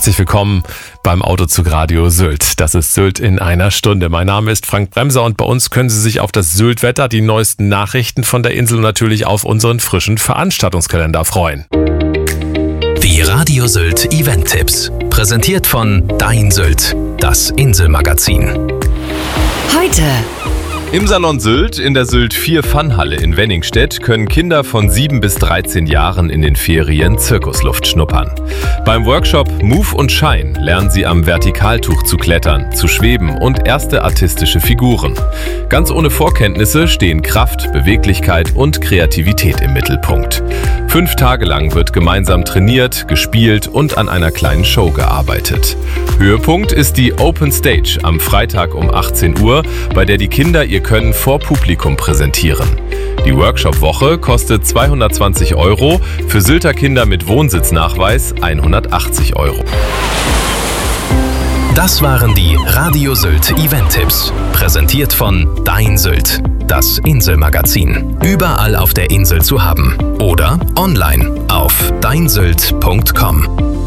Herzlich willkommen beim Autozug Radio Sylt. Das ist Sylt in einer Stunde. Mein Name ist Frank Bremser und bei uns können Sie sich auf das Sylt-Wetter, die neuesten Nachrichten von der Insel und natürlich auf unseren frischen Veranstaltungskalender freuen. Die Radio Sylt Event-Tipps. Präsentiert von Dein Sylt, das Inselmagazin. Heute im Salon Sylt in der Sylt 4 Funhalle in Wenningstedt können Kinder von 7 bis 13 Jahren in den Ferien Zirkusluft schnuppern. Beim Workshop Move und Shine lernen sie am Vertikaltuch zu klettern, zu schweben und erste artistische Figuren. Ganz ohne Vorkenntnisse stehen Kraft, Beweglichkeit und Kreativität im Mittelpunkt. 5 Tage lang wird gemeinsam trainiert, gespielt und an einer kleinen Show gearbeitet. Höhepunkt ist die Open Stage am Freitag um 18 Uhr, bei der die Kinder ihr Können vor Publikum präsentieren. Die Workshop-Woche kostet 220 €, für Sylter Kinder mit Wohnsitznachweis 180 €. Das waren die Radio Sylt Event-Tipps. Präsentiert von Dein Sylt, das Inselmagazin. Überall auf der Insel zu haben. Oder online auf deinsylt.com.